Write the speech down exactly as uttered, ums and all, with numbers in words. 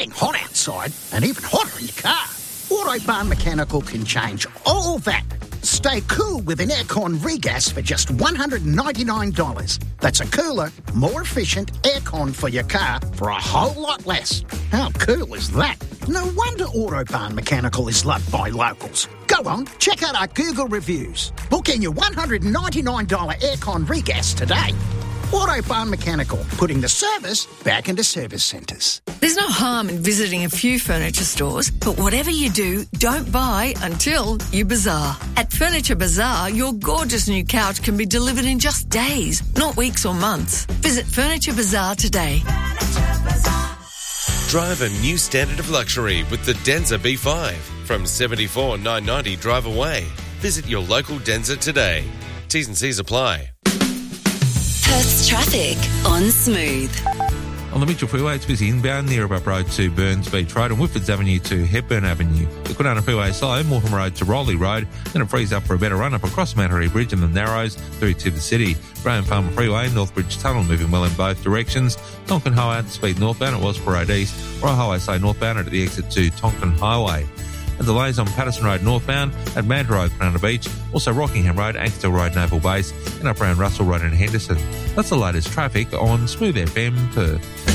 getting hot outside and even hotter in your car. Autobahn Mechanical can change all that. Stay cool with an aircon regas for just one hundred ninety-nine dollars. That's a cooler, more efficient aircon for your car for a whole lot less. How cool is that? No wonder Autobahn Mechanical is loved by locals. Go on, check out our Google reviews. Book in your one hundred ninety-nine dollars aircon regas today. Autobahn Mechanical, putting the service back into service centres. There's no harm in visiting a few furniture stores, but whatever you do, don't buy until you bazaar. At Furniture Bazaar, your gorgeous new couch can be delivered in just days, not weeks or months. Visit Furniture Bazaar today. Drive a new standard of luxury with the Denza B five from seventy-four thousand nine hundred ninety dollars drive away. Visit your local Denza today. T's and C's apply. Perth's traffic on Smooth. On the Mitchell Freeway, it's busy inbound near Above Road to Burns Beach Road and Whitfords Avenue to Hepburn Avenue. The Kwinana Freeway slow, Mortimer Road to Rowley Road, then it frees up for a better run up across Mantaree Bridge and the Narrows through to the city. Graham Farmer Freeway, Northbridge Tunnel moving well in both directions. Tonkin Highway at the speed northbound, it was Parade East. Royal Highway slow northbound at the exit to Tonkin Highway. And delays on Patterson Road northbound at Mandurah Road, Kwinana Beach, also Rockingham Road, Anksdale Road, Naval Base, and up around Russell Road in Henderson. That's the latest traffic on Smooth F M Perth.